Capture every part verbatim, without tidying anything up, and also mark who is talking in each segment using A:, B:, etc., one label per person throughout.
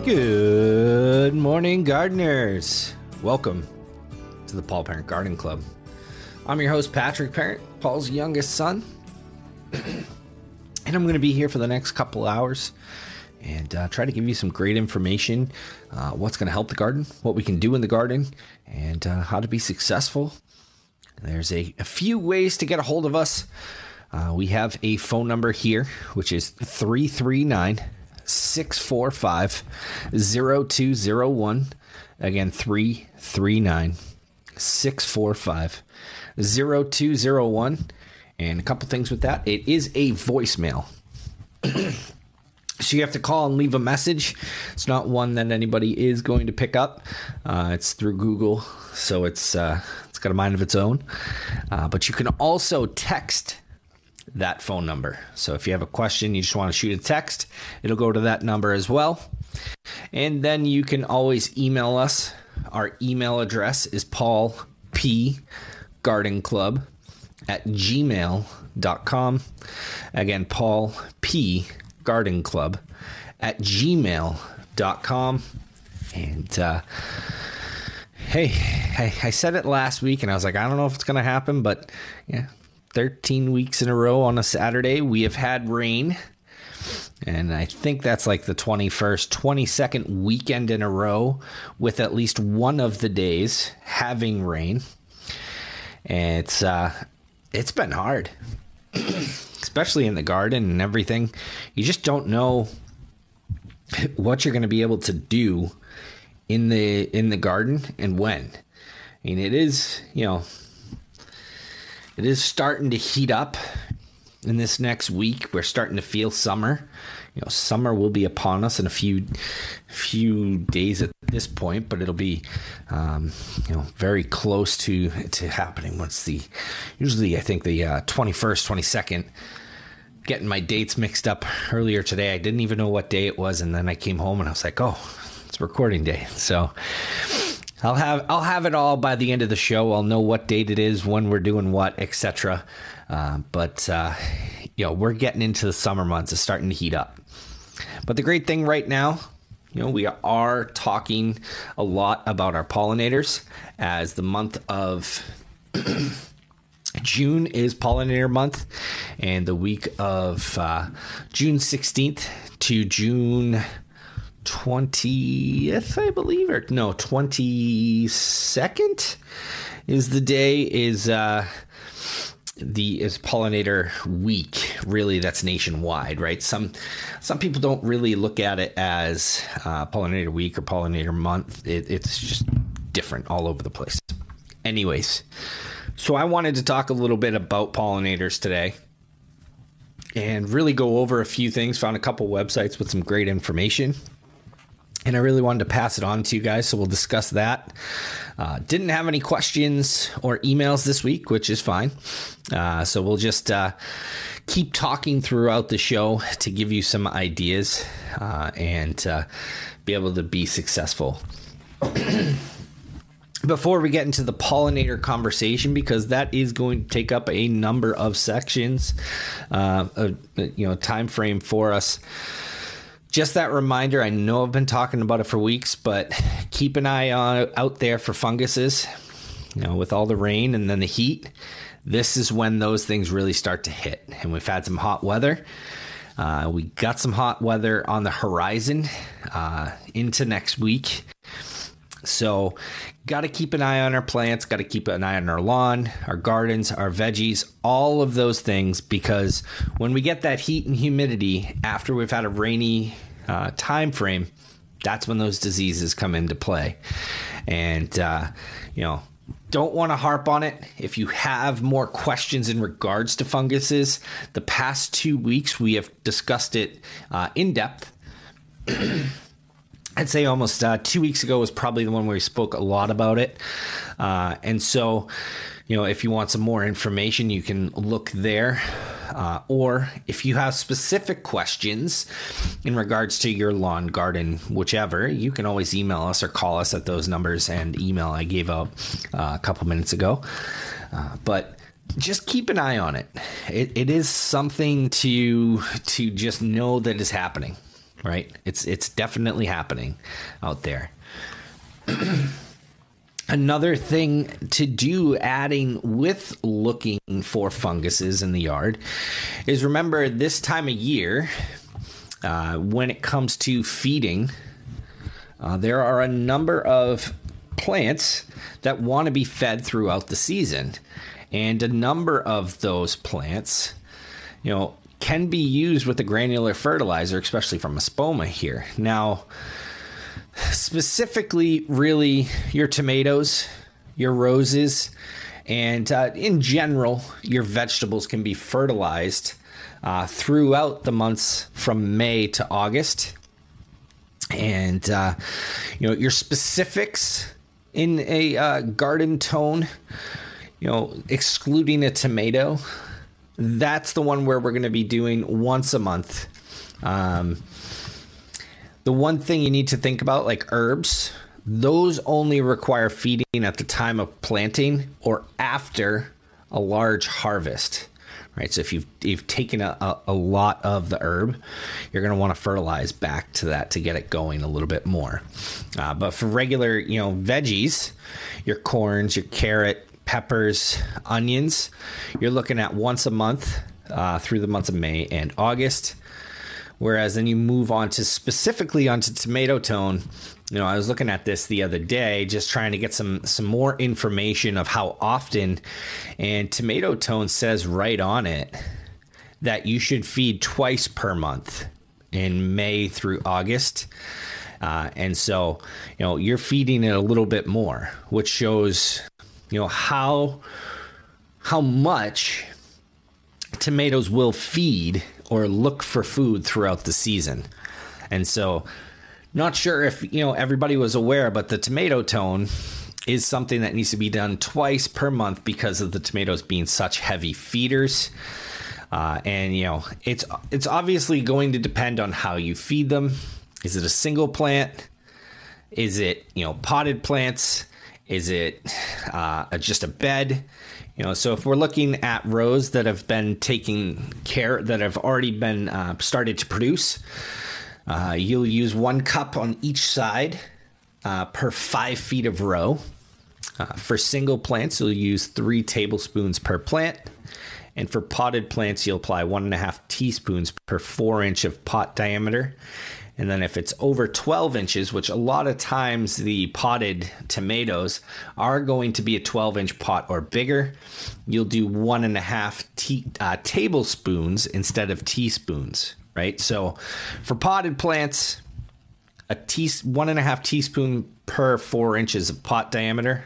A: Good morning, gardeners. Welcome to the Paul Parent Garden Club. I'm your host, Patrick Parent, Paul's youngest son. And I'm going to be here for the next couple hours and uh, try to give you some great information, uh, what's going to help the garden, what we can do in the garden, and uh, how to be successful. There's a, a few ways to get a hold of us. Uh, we have a phone number here, which is three three nine, six four five, zero two zero one. Again, three three nine, six four five, zero two zero one. And a couple things with that. It is a voicemail. So you have to call and leave a message. It's not one that anybody is going to pick up. Uh, it's through Google, so it's uh, it's got a mind of its own. Uh, but you can also text that phone number. So if you have a question, you just want to shoot a text, it'll go to that number as well. And then you can always email us. Our email address is paul p garden club at gmail dot com. Again, Paul P Garden Club at gmail dot com. And uh, hey, I, I said it last week, and I was like, I don't know if it's going to happen, but yeah, thirteen weeks in a row on a Saturday, we have had rain. And I think that's like the twenty-first, twenty-second weekend in a row with at least one of the days having rain. And it's uh, it's been hard, especially in the garden and everything. You just don't know what you're going to be able to do in the in the garden and when. I mean, it is, you know, it is starting to heat up in this next week. We're starting to feel summer. You know, summer will be upon us in a few few days at this point, but it'll be um, you know, very close to to happening. Once the usually I think the uh, twenty-first, twenty-second. Getting my dates mixed up earlier today. I didn't even know what day it was, and then I came home and I was like, oh, it's recording day. So I'll have I'll have it all by the end of the show. I'll know what date it is, when we're doing what, et cetera. Uh, but uh, you know, we're getting into the summer months. It's starting to heat up. But the great thing right now, you know, we are talking a lot about our pollinators, as the month of June is pollinator month, and the week of uh, June sixteenth to June twentieth, I believe, or no, twenty-second is the day is uh, the is pollinator week. Really, that's nationwide, right? Some some people don't really look at it as uh, pollinator week or pollinator month. It, it's just different all over the place. Anyways, so I wanted to talk a little bit about pollinators today and really go over a few things. Found a couple websites with some great information, and I really wanted to pass it on to you guys, so we'll discuss that. Uh, didn't have any questions or emails this week, which is fine. Uh, so we'll just uh, keep talking throughout the show to give you some ideas uh, and uh, be able to be successful. Before we get into the pollinator conversation, because that is going to take up a number of sections, uh, a, you know, time frame for us. Just that reminder, I know I've been talking about it for weeks, but keep an eye on, out there for funguses. You know, with all the rain and then the heat, this is when those things really start to hit. And we've had some hot weather. Uh, we got some hot weather on the horizon uh, into next week. So got to keep an eye on our plants, got to keep an eye on our lawn, our gardens, our veggies, all of those things, because when we get that heat and humidity after we've had a rainy uh, time frame, that's when those diseases come into play. And, uh, you know, don't want to harp on it. If you have more questions in regards to funguses, the past two weeks we have discussed it uh, in depth. I'd say almost uh, two weeks ago was probably the one where we spoke a lot about it. Uh, and so, you know, if you want some more information, you can look there. Uh, or if you have specific questions in regards to your lawn, garden, whichever, you can always email us or call us at those numbers and email I gave out uh, a couple minutes ago. Uh, but just keep an eye on it. It, it is something to to just know that is happening. right? It's it's definitely happening out there. Another thing to do, adding with looking for funguses in the yard, is remember this time of year, uh, when it comes to feeding, uh, there are a number of plants that want to be fed throughout the season. And a number of those plants, you know, can be used with a granular fertilizer, especially from Espoma here. Now, specifically, really, your tomatoes, your roses, and uh, in general, your vegetables can be fertilized uh, throughout the months from May to August. And, uh, you know, your specifics in a uh, garden tone, you know, excluding a tomato, that's the one where we're going to be doing once a month. Um, The one thing you need to think about, like herbs, those only require feeding at the time of planting or after a large harvest, right? So if you've, you've taken a, a, a lot of the herb, you're going to want to fertilize back to that to get it going a little bit more. Uh, but for regular, you know, veggies, your corns, your carrot, peppers, onions, you're looking at once a month uh, through the months of May and August. Whereas then you move on to specifically onto tomato tone. You know, I was looking at this the other day, just trying to get some some more information of how often. And tomato tone says right on it that you should feed twice per month in May through August. Uh, and so, you know, you're feeding it a little bit more, which shows, you know, how how much tomatoes will feed or look for food throughout the season. And so, not sure if, you know, everybody was aware, but the tomato tone is something that needs to be done twice per month because of the tomatoes being such heavy feeders. Uh, and, you know, it's it's obviously going to depend on how you feed them. Is it a single plant? Is it, you know, potted plants? Is it uh, just a bed? You know, so if we're looking at rows that have been taking care, that have already been uh, started to produce, uh, you'll use one cup on each side uh, per five feet of row. Uh, for single plants, you'll use three tablespoons per plant. And for potted plants, you'll apply one and a half teaspoons per four inch of pot diameter. And then if it's over twelve inches, which a lot of times the potted tomatoes are going to be a twelve inch pot or bigger, you'll do one and a half te- uh, tablespoons instead of teaspoons, right? So for potted plants, a tea- one and a half teaspoon per four inches of pot diameter.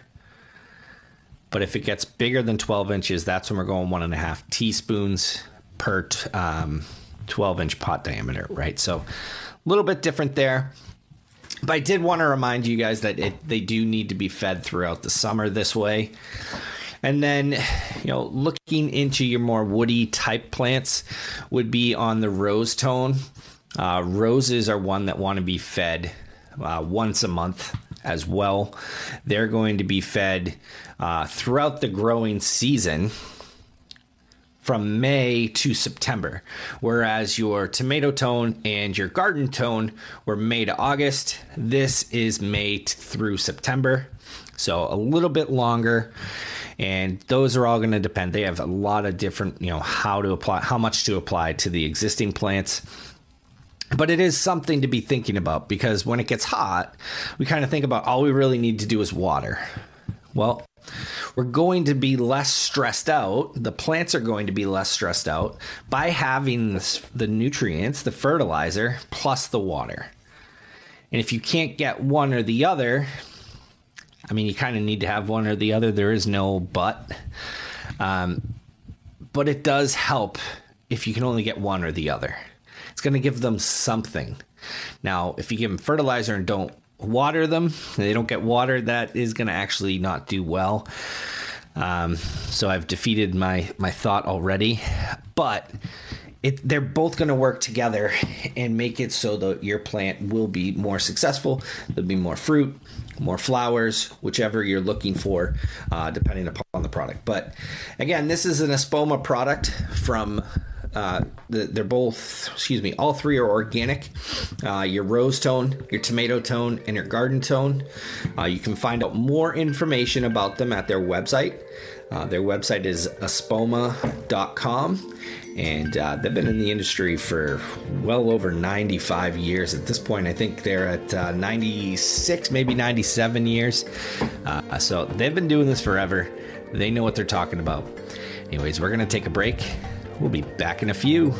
A: But if it gets bigger than twelve inches, that's when we're going one and a half teaspoons per t- um, twelve inch pot diameter, right? So a little bit different there. But I did want to remind you guys that it, they do need to be fed throughout the summer this way. And then, you know, looking into your more woody type plants would be on the rose tone. Uh, roses are one that want to be fed uh, once a month as well. They're going to be fed uh, throughout the growing season from May to September, whereas your tomato tone and your garden tone were May to August. This is May t- through September, so a little bit longer. And those are all going to depend. They have a lot of different, you know, how to apply, how much to apply to the existing plants. But it is something to be thinking about, because when it gets hot, we kind of think about all we really need to do is water. Well, we're going to be less stressed out. The plants are going to be less stressed out by having this, the nutrients, the fertilizer, plus the water. And if you can't get one or the other, I mean, you kind of need to have one or the other. There is no but. Um, but it does help if you can only get one or the other. It's going to give them something. Now, if you give them fertilizer and don't water them, they don't get water, that is going to actually not do well. Um, so I've defeated my, my thought already. But it, they're both going to work together and make it so that your plant will be more successful. There'll be more fruit, more flowers, whichever you're looking for, uh, depending upon the product. But again, this is an Espoma product from Uh, they're both, excuse me, all three are organic. Uh, your rose tone, your tomato tone, and your garden tone. Uh, you can find out more information about them at their website. Uh, their website is espoma dot com, and uh, they've been in the industry for well over ninety-five years. At this point, I think they're at uh, ninety-six, maybe ninety-seven years. Uh, so they've been doing this forever. They know what they're talking about. Anyways, we're going to take a break. We'll be back in a few.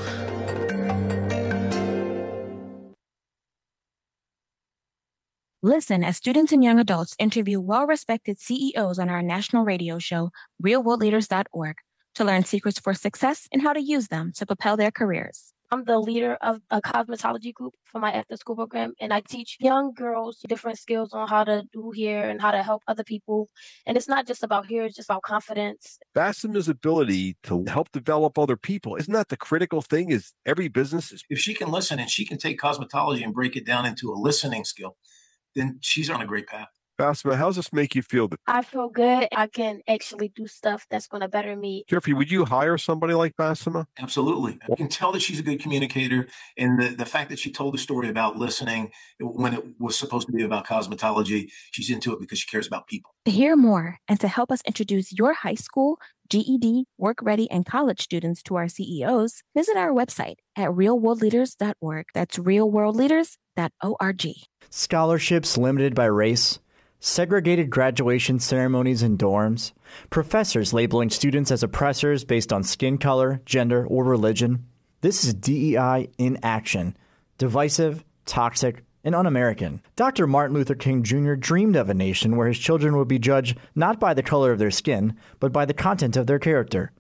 B: Listen as students and young adults interview well-respected C E Os on our national radio show, real world leaders dot org, to learn secrets for success and how to use them to propel their careers.
C: I'm the leader of a cosmetology group for my after-school program, and I teach young girls different skills on how to do hair and how to help other people. And it's not just about hair, it's just about confidence.
D: Basema's ability to help develop other people, isn't that the critical thing? Is every business is...
E: If she can listen and she can take cosmetology and break it down into a listening skill, then she's on a great path.
D: Basma, how does this make you feel?
C: I feel good. I can actually do stuff that's going to better me.
D: Jeffrey, would you hire somebody like Basma?
E: Absolutely. I can tell that she's a good communicator. And the, the fact that she told the story about listening when it was supposed to be about cosmetology, she's into it because she cares about people.
B: To hear more and to help us introduce your high school, G E D, work-ready, and college students to our C E Os, visit our website at real world leaders dot org. That's real world leaders dot org.
F: Scholarships limited by race, segregated graduation ceremonies in dorms, professors labeling students as oppressors based on skin color, gender, or religion. This is D E I in action. Divisive, toxic, and un-American. Doctor Martin Luther King Junior dreamed of a nation where his children would be judged not by the color of their skin, but by the content of their character.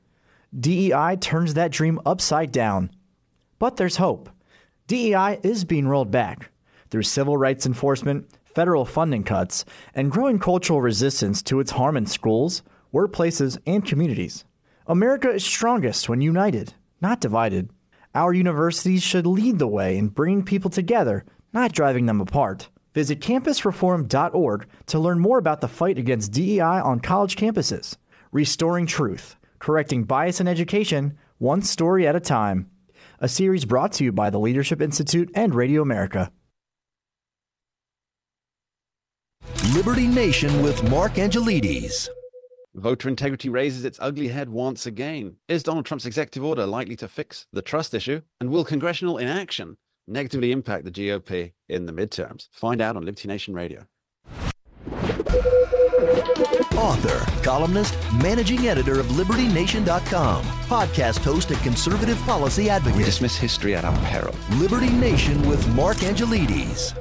F: D E I turns that dream upside down. But there's hope. D E I is being rolled back through civil rights enforcement, federal funding cuts, and growing cultural resistance to its harm in schools, workplaces, and communities. America is strongest when united, not divided. Our universities should lead the way in bringing people together, not driving them apart. Visit campus reform dot org to learn more about the fight against D E I on college campuses. Restoring truth, correcting bias in education, one story at a time. A series brought to you by the Leadership Institute and Radio America.
G: Liberty Nation with Mark Angelides.
H: Voter integrity raises its ugly head once again. Is Donald Trump's executive order likely to fix the trust issue? And will congressional inaction negatively impact the G O P in the midterms? Find out on Liberty Nation Radio.
G: Author, columnist, managing editor of Liberty Nation dot com, podcast host and conservative policy advocate.
H: We dismiss history at our peril.
G: Liberty Nation with Mark Angelides.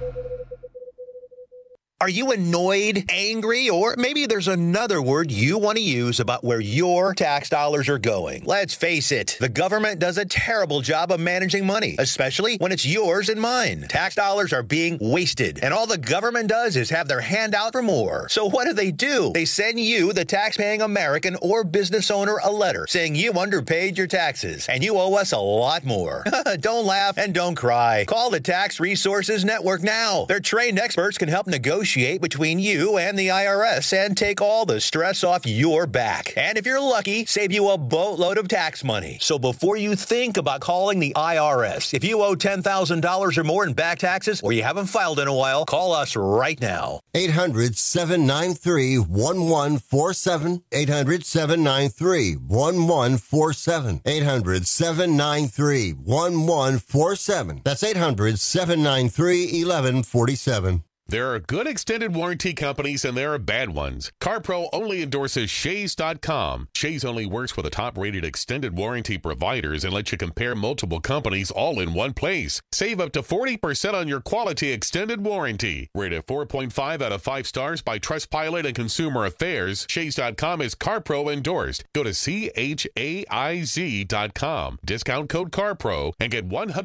I: Are you annoyed, angry, or maybe there's another word you want to use about where your tax dollars are going? Let's face it, the government does a terrible job of managing money, especially when it's yours and mine. Tax dollars are being wasted, and all the government does is have their hand out for more. So what do they do? They send you, the tax-paying American or business owner, a letter saying you underpaid your taxes, and you owe us a lot more. Don't laugh and don't cry. Call the Tax Resources Network now. Their trained experts can help negotiate between you and the I R S and take all the stress off your back. And if you're lucky, save you a boatload of tax money. So before you think about calling the I R S, if you owe ten thousand dollars or more in back taxes or you haven't filed in a while, call us right now.
J: eight hundred, seven nine three, one one four seven. eight hundred, seven nine three, one one four seven. eight hundred, seven nine three, one one four seven. That's eight hundred, seven nine three, one one four seven.
K: There are good extended warranty companies and there are bad ones. CarPro only endorses Shays dot com. Shays only works with the top-rated extended warranty providers and lets you compare multiple companies all in one place. Save up to forty percent on your quality extended warranty. Rated four point five out of five stars by Trustpilot and Consumer Affairs, Shays dot com is CarPro endorsed. Go to C H A I Z dot com. Discount code CarPro and get one hundred